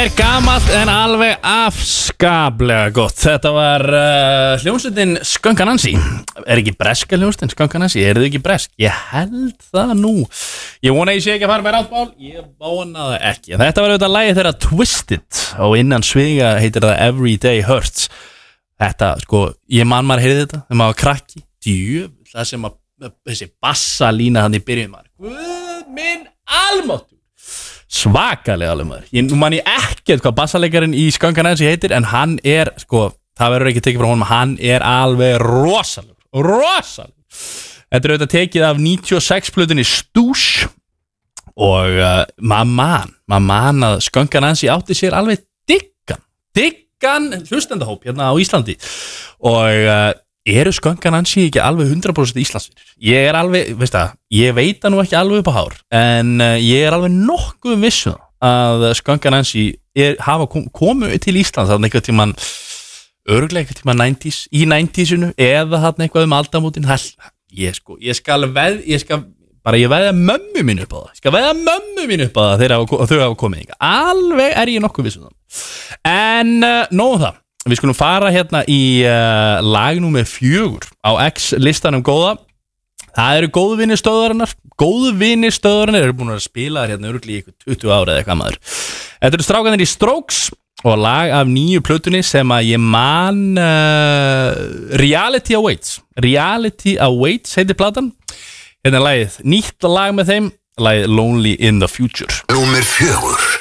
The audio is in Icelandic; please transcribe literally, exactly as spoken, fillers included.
er gamalt en alveg afskaplega gott. Þetta var uh, hljómsveitin Skunk Anansi. Er ekki breska hljómsveitin Skunk Anansi? Er þið ekki bresk? Ég held það nú. Ég vona ég sé ekki að fara með ráttbál. Ég vona það ekki. Þetta var auðvitað lagið þeirra Twisted og innan sviga heitir það Everyday Hurts. Þetta, sko, ég man maður heyrði þetta þegar maður var krakki. Djöfull, það sem að þessi bassalína hann í byrjun maður. Guð minn almáttugur. Svakalega alveg maður. Ég, nú man ég ekkert hvað bassalegarinn í Skunk Anansi heitir, en hann er, sko, það verður ekki tekið frá honum, hann er alveg rosalegur, rosalegur. Þetta er auðvitað tekið af níutíu og sex plötunni Stoosh og uh, maður man, maður man að Skunk Anansi átti sér alveg diggan, diggan hlustendahóp hérna á Íslandi og uh, eru Skunk Anansi ekki alveg hundrað prósent Íslandsvinir? Ég er alveg, veist það, ég veit það nú ekki alveg upp á hár, en uh, ég er alveg nokkuð vissu að Skunk Anansi er, hafa kom, komið til Íslands þarna einhvern tímann, örglega einhvern tímann nineties, í nineties-unu eða þarna eitthvað um aldamótin. Ég sko, ég skal veð, ég skal bara ég veðja mömmu mín upp á það, ég skal veðja mömmu mín upp á það þegar þau hafa komið einhver. Alveg er ég nokkuð vissu það. En uh, nóðum það. Við skulum fara hérna í uh, lag númer fjögur á X-listanum góða. Það eru góðvinir stöðvarinnar. Góðvinir stöðvarinnar eru búin að spila hérna örgli í ykkur tuttugu ára eða eitthvað maður. Þetta eru strákanir í Strokes og lag af nýju plötunni sem að ég man uh, Reality Awaits. Reality Awaits heitir platan. Hérna er lagið, nýtt lag með þeim, lagið Lonely in the Future. Númer fjögur.